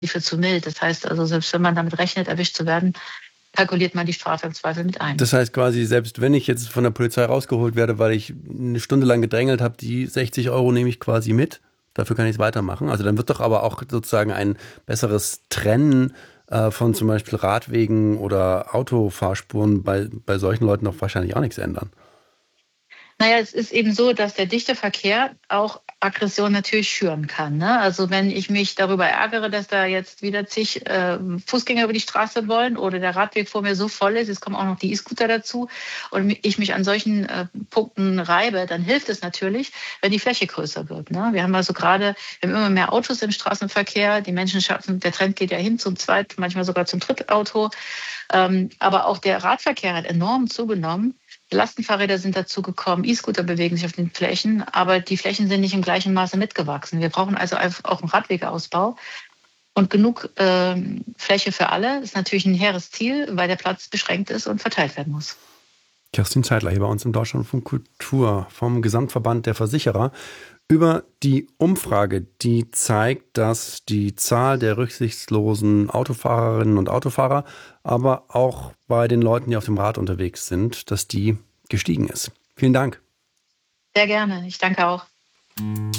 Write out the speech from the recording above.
für zu mild. Das heißt also, selbst wenn man damit rechnet, erwischt zu werden, kalkuliert man die Strafe im Zweifel mit ein. Das heißt quasi, selbst wenn ich jetzt von der Polizei rausgeholt werde, weil ich eine Stunde lang gedrängelt habe, die 60 € nehme ich quasi mit. Dafür kann ich es weitermachen. Also dann wird doch aber auch sozusagen ein besseres Trennen von zum Beispiel Radwegen oder Autofahrspuren bei solchen Leuten doch wahrscheinlich auch nichts ändern. Naja, es ist eben so, dass der dichte Verkehr auch Aggression natürlich schüren kann. Ne? Also wenn ich mich darüber ärgere, dass da jetzt wieder zig Fußgänger über die Straße wollen oder der Radweg vor mir so voll ist, es kommen auch noch die E-Scooter dazu und ich mich an solchen Punkten reibe, dann hilft es natürlich, wenn die Fläche größer wird. Ne? Wir haben also gerade, wir haben immer mehr Autos im Straßenverkehr, die Menschen schaffen, der Trend geht ja hin zum Zweit-, manchmal sogar zum Drittauto. Aber auch der Radverkehr hat enorm zugenommen. Lastenfahrräder sind dazugekommen, E-Scooter bewegen sich auf den Flächen, aber die Flächen sind nicht im gleichen Maße mitgewachsen. Wir brauchen also auch einen Radwegeausbau und genug Fläche für alle. Das ist natürlich ein hehres Ziel, weil der Platz beschränkt ist und verteilt werden muss. Kerstin Zeidler hier bei uns im Deutschlandfunk Kultur vom Gesamtverband der Versicherer über die Umfrage, die zeigt, dass die Zahl der rücksichtslosen Autofahrerinnen und Autofahrer, aber auch bei den Leuten, die auf dem Rad unterwegs sind, dass die gestiegen ist. Vielen Dank. Sehr gerne. Ich danke auch.